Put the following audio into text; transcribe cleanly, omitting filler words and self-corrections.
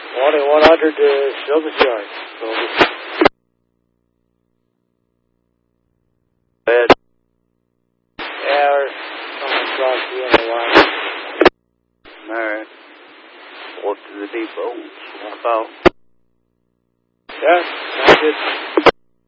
100 Silver's Yard. Bad. Yeah, we're coming across the end of the line. Alright. What to the depot? Swamp out. Yeah, sounds good.